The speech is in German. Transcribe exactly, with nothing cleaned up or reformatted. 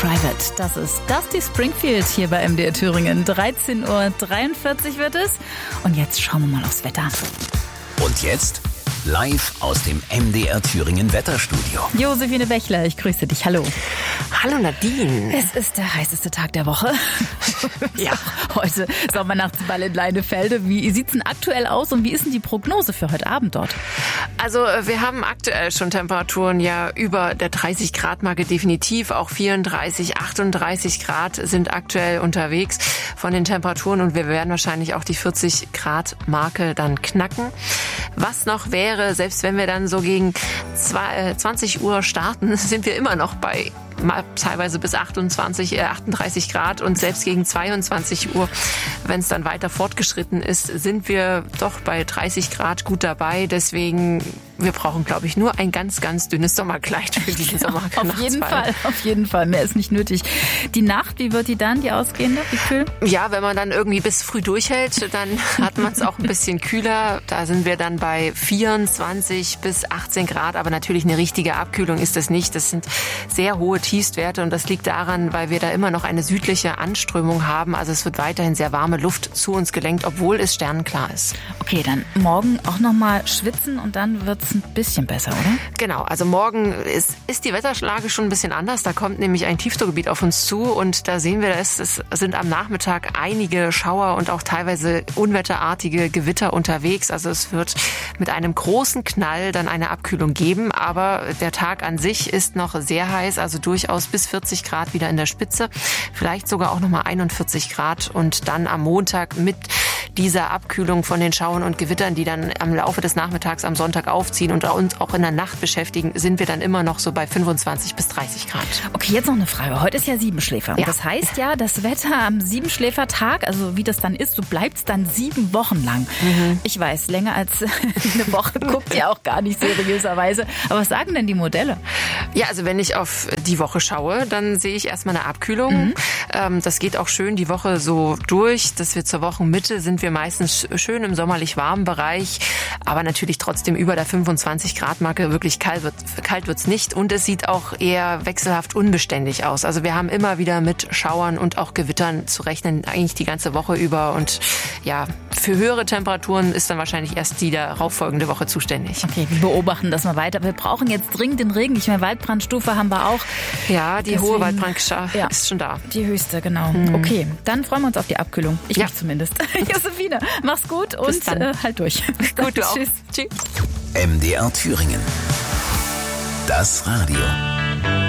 Private. Das ist Dusty Springfield hier bei M D R Thüringen. dreizehn Uhr dreiundvierzig wird es. Und jetzt schauen wir mal aufs Wetter. Und jetzt live aus dem M D R Thüringen Wetterstudio. Josephine Bächler, ich grüße dich. Hallo. Hallo Nadine. Es ist der heißeste Tag der Woche. Ja, heute Sommernachtsball in Leinefelde. Wie sieht's denn aktuell aus und wie ist denn die Prognose für heute Abend dort? Also wir haben aktuell schon Temperaturen ja über der dreißig Grad Marke definitiv. Auch vierunddreißig, achtunddreißig Grad sind aktuell unterwegs von den Temperaturen und wir werden wahrscheinlich auch die vierzig Grad Marke dann knacken. Was noch wäre, selbst wenn wir dann so gegen zwanzig Uhr starten, sind wir immer noch bei mal teilweise bis achtundzwanzig, äh, achtunddreißig Grad und selbst gegen zweiundzwanzig Uhr, wenn es dann weiter fortgeschritten ist, sind wir doch bei dreißig Grad gut dabei. Deswegen, wir brauchen, glaube ich, nur ein ganz, ganz dünnes Sommerkleid für diesen Sommer. Auf jeden Fall, auf jeden Fall. Mehr ist nicht nötig. Die Nacht, wie wird die dann, die ausgehende? Wie kühl? Ja, wenn man dann irgendwie bis früh durchhält, dann hat man es auch ein bisschen kühler. Da sind wir dann bei vierundzwanzig bis achtzehn Grad, aber natürlich eine richtige Abkühlung ist das nicht. Das sind sehr hohe Tiefstwerte und das liegt daran, weil wir da immer noch eine südliche Anströmung haben. Also es wird weiterhin sehr warme Luft zu uns gelenkt, obwohl es sternenklar ist. Okay, dann morgen auch nochmal schwitzen und dann wird es ein bisschen besser, oder? Genau, also morgen ist, ist die Wetterlage schon ein bisschen anders. Da kommt nämlich ein Tiefdruckgebiet auf uns zu und da sehen wir, es, es sind am Nachmittag einige Schauer und auch teilweise unwetterartige Gewitter unterwegs. Also es wird mit einem großen Knall dann eine Abkühlung geben, aber der Tag an sich ist noch sehr heiß, also durchaus bis vierzig Grad wieder in der Spitze, vielleicht sogar auch nochmal einundvierzig Grad und dann am Montag mit dieser Abkühlung von den Schauern und Gewittern, die dann am Laufe des Nachmittags am Sonntag aufziehen und uns auch in der Nacht beschäftigen, sind wir dann immer noch so bei fünfundzwanzig bis dreißig Grad. Okay, jetzt noch eine Frage. Heute ist ja Siebenschläfer. Ja. Das heißt ja, das Wetter am Siebenschläfertag, also wie das dann ist, du bleibst dann sieben Wochen lang. Mhm. Ich weiß, länger als eine Woche guckt ja auch gar nicht seriöserweise. Aber was sagen denn die Modelle? Ja, also wenn ich auf die Woche schaue, dann sehe ich erstmal eine Abkühlung. Mhm. Ähm, das geht auch schön die Woche so durch, dass wir zur Wochenmitte sind wir meistens schön im sommerlich warmen Bereich, aber natürlich trotzdem über der fünfundzwanzig Grad Marke. Wirklich kalt wird, kalt wird's nicht und es sieht auch eher wechselhaft unbeständig aus. Also wir haben immer wieder mit Schauern und auch Gewittern zu rechnen, eigentlich die ganze Woche über und ja, für höhere Temperaturen ist dann wahrscheinlich erst die darauffolgende Woche zuständig. Okay, wir beobachten das mal weiter. Wir brauchen jetzt dringend den Regen. Ich meine, Waldbrandstufe haben wir auch. Ja, die Deswegen, hohe Waldbrandgefahr ja, ist schon da. Die höchste, genau. Hm. Okay, dann freuen wir uns auf die Abkühlung. Ich ja. mich zumindest. Josephine, mach's gut und äh, halt durch. Gut, du auch. Tschüss. Tschüss. M D R Thüringen. Das Radio.